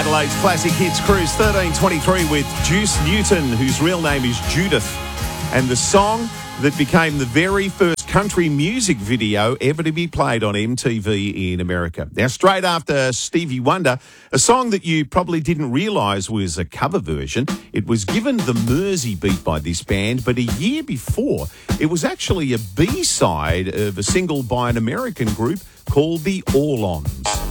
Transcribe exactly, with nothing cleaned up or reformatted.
Adelaide's Classic Hits Cruise thirteen twenty-three with Juice Newton, whose real name is Judith, and the song that became the very first country music video ever to be played on M T V in America. Now, straight after Stevie Wonder, a song that you probably didn't realise was a cover version. It was given the Mersey beat by this band, but a year before, it was actually a B-side of a single by an American group called the All-Ons.